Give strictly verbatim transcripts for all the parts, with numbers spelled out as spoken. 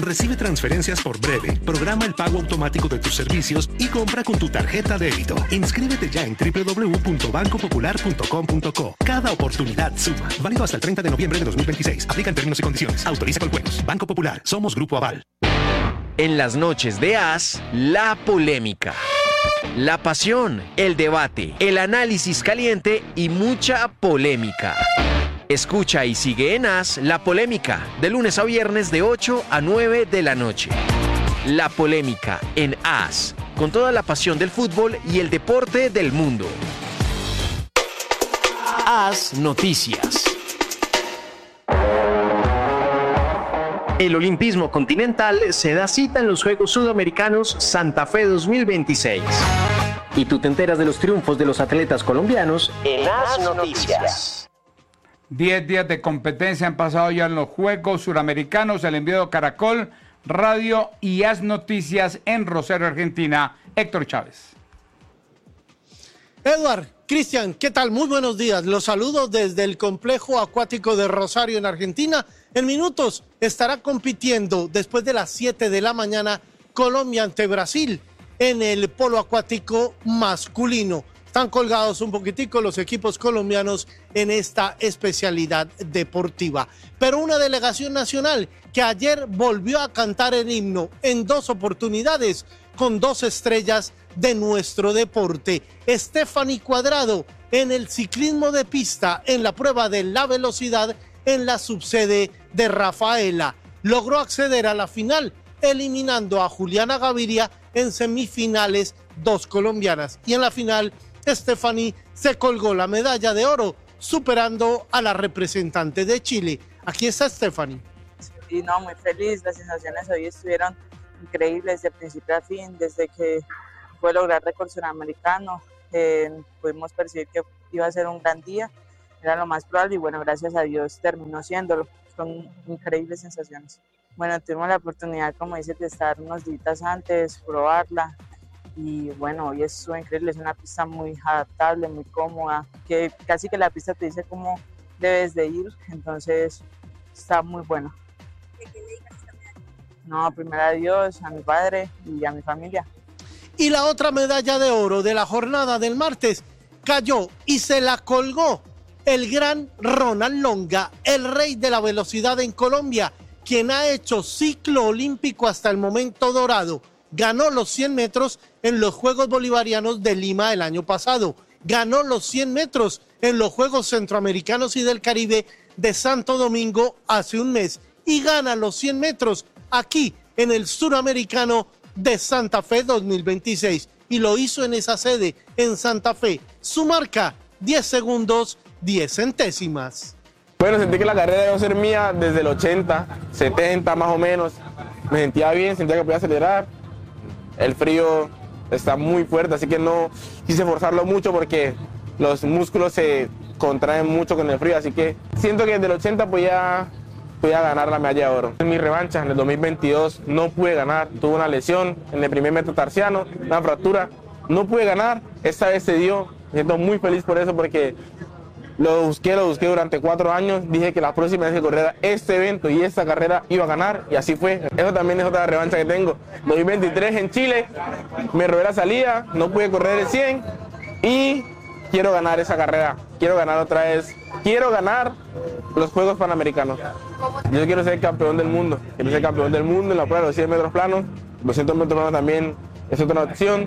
Recibe transferencias por Breve, programa el pago automático de tus servicios y compra con tu tarjeta débito. Inscríbete ya en doble u doble u doble u punto banco popular punto com punto co. Cada oportunidad suma. Válido hasta el treinta de noviembre de dos mil veintiséis. Aplican términos y condiciones. Autoriza con juegos. Banco Popular. Somos Grupo Aval. En las noches de As, la polémica. La pasión, el debate, el análisis caliente y mucha polémica. Escucha y sigue en As La Polémica, de lunes a viernes de ocho a nueve de la noche. La Polémica en As, con toda la pasión del fútbol y el deporte del mundo. As Noticias. El Olimpismo Continental se da cita en los Juegos Sudamericanos Santa Fe dos mil veintiséis. Y tú te enteras de los triunfos de los atletas colombianos en As Noticias. Diez días de competencia han pasado ya en los Juegos Suramericanos. El envío de Caracol, Radio y As Noticias en Rosario, Argentina. Héctor Chávez. Edward, Cristian, ¿qué tal? Muy buenos días. Los saludo desde el complejo acuático de Rosario, en Argentina. En minutos estará compitiendo después de las siete de la mañana Colombia ante Brasil en el polo acuático masculino. Están colgados un poquitico los equipos colombianos en esta especialidad deportiva. Pero una delegación nacional que ayer volvió a cantar el himno en dos oportunidades con dos estrellas de nuestro deporte. Stephanie Cuadrado en el ciclismo de pista en la prueba de la velocidad en la subsede de Rafaela. Logró acceder a la final eliminando a Juliana Gaviria en semifinales, dos colombianas. Y en la final Stephanie se colgó la medalla de oro, superando a la representante de Chile. Aquí está Stephanie. Sí, no, muy feliz. Las sensaciones hoy estuvieron increíbles de principio a fin. Desde que fue lograr récord suramericano, eh, pudimos percibir que iba a ser un gran día. Era lo más probable y bueno, gracias a Dios terminó siéndolo. Son increíbles sensaciones. Bueno, tuvimos la oportunidad, como dices, de estar unos días antes, probarla. Y bueno, hoy estuvo increíble, es una pista muy adaptable, muy cómoda, que casi que la pista te dice cómo debes de ir, entonces está muy bueno. ¿De qué le dedicas esta medalla? No, primero a Dios, a mi padre y a mi familia. Y la otra medalla de oro de la jornada del martes cayó y se la colgó el gran Ronald Longa, el rey de la velocidad en Colombia, quien ha hecho ciclo olímpico hasta el momento dorado. Ganó los cien metros en los Juegos Bolivarianos de Lima el año pasado. Ganó los cien metros en los Juegos Centroamericanos y del Caribe de Santo Domingo hace un mes. Y gana los cien metros aquí en el Suramericano de Santa Fe dos mil veintiséis. Y lo hizo en esa sede, en Santa Fe. Su marca, diez segundos, diez centésimas. Bueno, sentí que la carrera iba a ser mía desde el ochenta, setenta más o menos. Me sentía bien, sentía que podía acelerar. El frío está muy fuerte, así que no quise forzarlo mucho porque los músculos se contraen mucho con el frío, así que siento que desde el ochenta podía, podía ganar la medalla de oro. En mi revancha, en el dos mil veintidós, no pude ganar, tuve una lesión en el primer metatarsiano, una fractura, no pude ganar, esta vez se dio, me siento muy feliz por eso porque lo busqué, lo busqué durante cuatro años, dije que la próxima vez que corriera este evento y esta carrera iba a ganar y así fue. Eso también es otra revancha que tengo. dos mil veintitrés en Chile, me robé la salida, no pude correr el cien y quiero ganar esa carrera, quiero ganar otra vez, quiero ganar los Juegos Panamericanos. Yo quiero ser campeón del mundo, quiero ser campeón del mundo en la prueba de los cien metros planos, doscientos metros planos también es otra opción.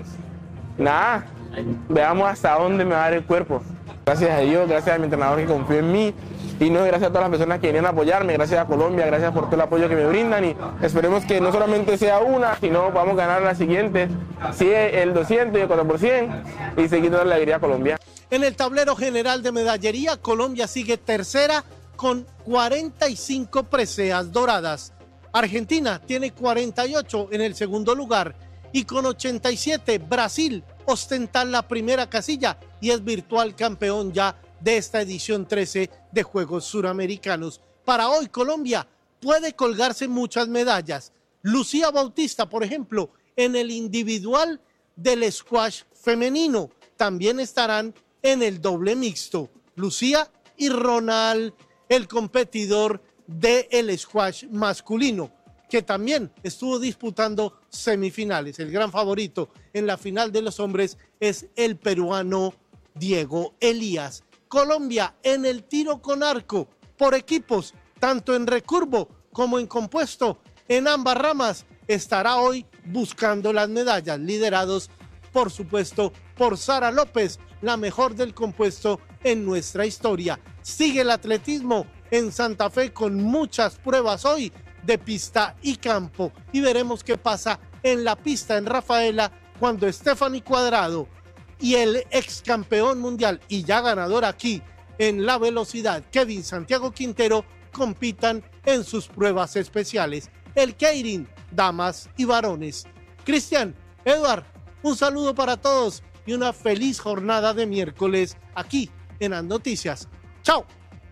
Nada, veamos hasta dónde me va a dar el cuerpo. Gracias a Dios, gracias a mi entrenador que confió en mí y no gracias a todas las personas que vinieron a apoyarme, gracias a Colombia, gracias por todo el apoyo que me brindan y esperemos que no solamente sea una, sino podamos ganar la siguiente, sí, el doscientos y el cuatro por ciento y seguir dando la alegría a Colombia. En el tablero general de medallería, Colombia sigue tercera con cuarenta y cinco preseas doradas. Argentina tiene cuarenta y ocho en el segundo lugar y con ochenta y siete Brasil ostenta la primera casilla y es virtual campeón ya de esta edición trece de Juegos Suramericanos. Para hoy Colombia puede colgarse muchas medallas. Lucía Bautista, por ejemplo, en el individual del squash femenino. También estarán en el doble mixto. Lucía y Ronald, el competidor del squash masculino. que también estuvo disputando semifinales. El gran favorito en la final de los hombres es el peruano Diego Elías. Colombia en el tiro con arco por equipos, tanto en recurvo como en compuesto, en ambas ramas, estará hoy buscando las medallas, liderados, por supuesto, por Sara López, la mejor del compuesto en nuestra historia. Sigue el atletismo en Santa Fe con muchas pruebas hoy de pista y campo, y veremos qué pasa en la pista en Rafaela cuando Stephanie Cuadrado y el ex campeón mundial y ya ganador aquí en la velocidad, Kevin Santiago Quintero, compitan en sus pruebas especiales, el Keirin, damas y varones. Cristian, Eduard, un saludo para todos y una feliz jornada de miércoles aquí en As Noticias. ¡Chao!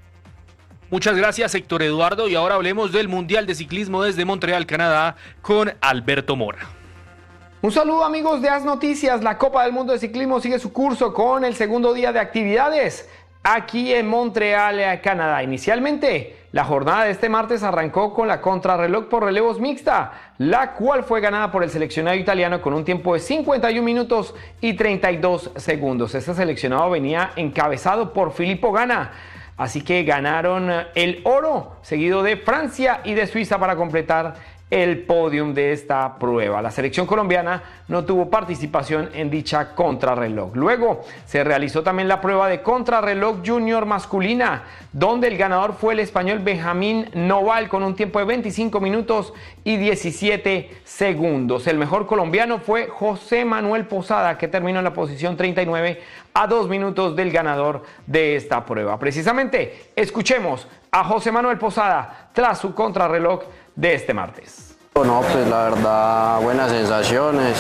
Muchas gracias, Héctor Eduardo, y ahora hablemos del Mundial de Ciclismo desde Montreal, Canadá, con Alberto Mora. Un saludo, amigos de As Noticias. La Copa del Mundo de Ciclismo sigue su curso con el segundo día de actividades aquí en Montreal, Canadá. Inicialmente, la jornada de este martes arrancó con la contrarreloj por relevos mixta, la cual fue ganada por el seleccionado italiano con un tiempo de cincuenta y un minutos y treinta y dos segundos. Este seleccionado venía encabezado por Filippo Ganna, así que ganaron el oro, seguido de Francia y de Suiza para completar el podium de esta prueba. La selección colombiana no tuvo participación en dicha contrarreloj. Luego se realizó también la prueba de contrarreloj junior masculina, donde el ganador fue el español Benjamín Noval con un tiempo de veinticinco minutos y diecisiete segundos. El mejor colombiano fue José Manuel Posada, que terminó en la posición treinta y nueve a dos minutos del ganador de esta prueba. Precisamente, escuchemos a José Manuel Posada tras su contrarreloj de este martes. No, pues la verdad, buenas sensaciones.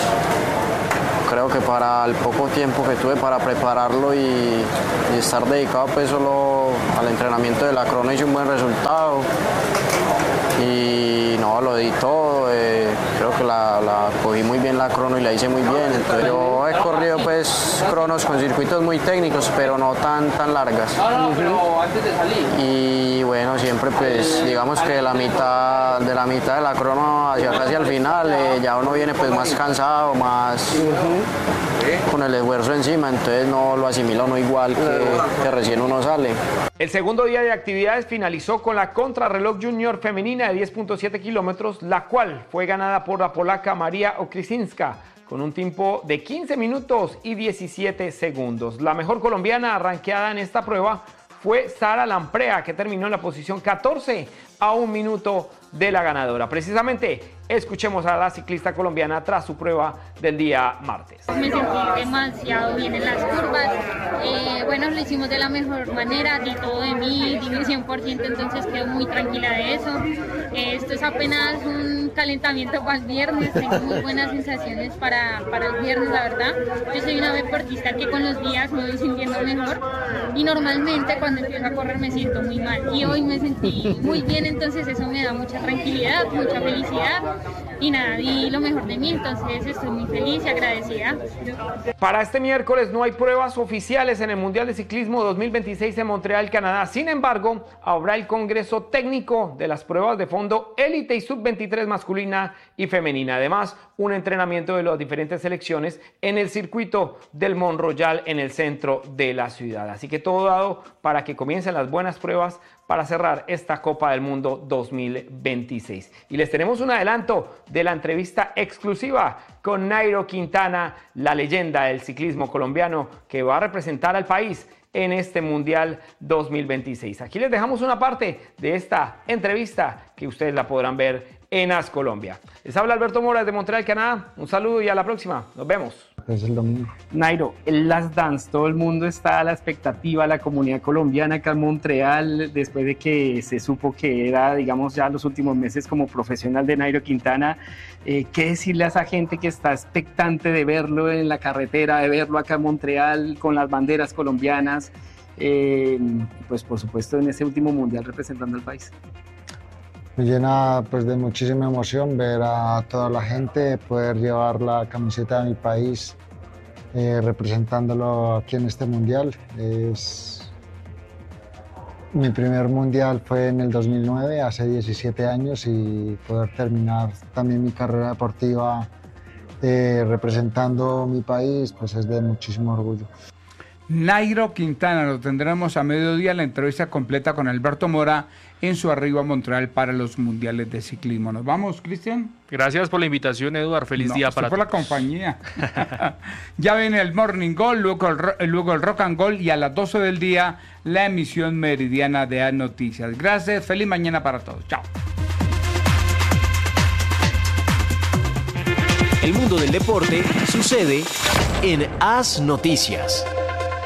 Creo que para el poco tiempo que tuve para prepararlo y, y estar dedicado pues solo al entrenamiento de la crono hice un buen resultado. Y no, lo di todo, eh, creo que la, la cogí muy bien la crono y la hice muy bien. Entonces yo he corrido pues cronos con circuitos muy técnicos, pero no tan, tan largas. Y bueno, siempre pues digamos que de la mitad de la mitad de la crono hacia casi al final eh, ya uno viene pues más cansado, más con el esfuerzo encima, entonces no lo asimila uno igual que, que recién uno sale. El segundo día de actividades finalizó con la contrarreloj junior femenina de diez punto siete kilómetros, la cual fue ganada por la polaca María Okrysinska con un tiempo de quince minutos y diecisiete segundos. La mejor colombiana rankeada en esta prueba fue Sara Lamprea, que terminó en la posición catorce a un minuto de la ganadora. Precisamente, escuchemos a la ciclista colombiana tras su prueba del día martes. Me sentí demasiado bien en las curvas, eh, bueno, lo hicimos de la mejor manera, di todo de mí, di mi cien por ciento, entonces quedo muy tranquila de eso. Eh, esto es apenas un calentamiento para el viernes, tengo muy buenas sensaciones para, para el viernes, la verdad. Yo soy una deportista que con los días me voy sintiendo mejor y normalmente cuando empiezo a correr me siento muy mal y hoy me sentí muy bien, entonces eso me da mucha tranquilidad, mucha felicidad y nada, di lo mejor de mí, entonces estoy muy feliz y agradecida. Para este miércoles no hay pruebas oficiales en el Mundial de Ciclismo dos mil veintiséis en Montreal, Canadá. Sin embargo, habrá el Congreso Técnico de las pruebas de fondo élite y sub veintitrés masculina y femenina. Además, un entrenamiento de las diferentes selecciones en el circuito del Mont Royal en el centro de la ciudad. Así que todo dado para que comiencen las buenas pruebas para cerrar esta Copa del Mundo dos mil veintiséis. Y les tenemos un adelanto de la entrevista exclusiva con Nairo Quintana, la leyenda del ciclismo colombiano que va a representar al país en este Mundial dos mil veintiséis. Aquí les dejamos una parte de esta entrevista que ustedes la podrán ver en As Colombia. Les habla Alberto Mora desde Montreal, Canadá. Un saludo y a la próxima. Nos vemos. Es el domingo. Nairo, el Last Dance, todo el mundo está a la expectativa, la comunidad colombiana acá en Montreal, después de que se supo que era, digamos, ya los últimos meses como profesional de Nairo Quintana. Eh, ¿Qué decirle a esa gente que está expectante de verlo en la carretera, de verlo acá en Montreal con las banderas colombianas? Eh, pues por supuesto en ese último mundial representando al país. Me llena pues de muchísima emoción ver a toda la gente, poder llevar la camiseta de mi país eh, representándolo aquí en este mundial. Es, Mi primer mundial fue en el dos mil nueve, hace diecisiete años, y poder terminar también mi carrera deportiva eh, representando mi país, pues es de muchísimo orgullo. Nairo Quintana, lo tendremos a mediodía, la entrevista completa con Alberto Mora en su arribo a Montreal para los mundiales de ciclismo. ¿Nos vamos, Cristian? Gracias por la invitación, Eduard. Feliz no, día para por todos. la compañía. Ya viene el Morning Goal, luego el, luego el Rock and Goal y a las doce del día la emisión meridiana de A Noticias. Gracias, feliz mañana para todos. Chao. El mundo del deporte sucede en A S Noticias.